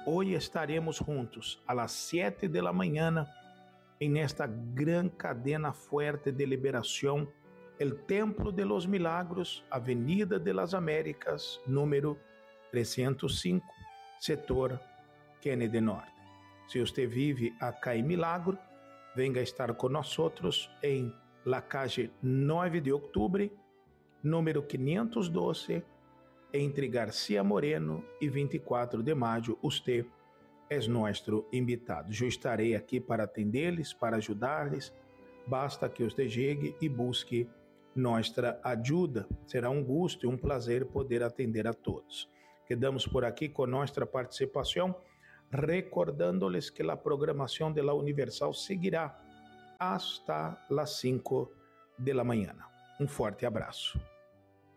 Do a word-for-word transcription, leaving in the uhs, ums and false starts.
hoje estaremos juntos a las siete de la mañana en esta gran cadena fuerte de liberación, el Templo de los Milagros, Avenida de las Américas, número trescientos cinco, setor Kennedy Norte. Se usted vive acá em Milagro, venga estar com nós em la calle nueve de octubre, número quinhentos e doze, entre Garcia Moreno e vinte e quatro de maio. Usted é nosso invitado. Eu estarei aqui para atendê-los, para ajudar-lhes. Basta que você chegue e busque nossa ajuda. Será um gosto e um prazer poder atender a todos. Quedamos por aqui com nossa participação, recordando-lhes que a programação de la Universal seguirá hasta las cinco de la mañana. Um forte abraço.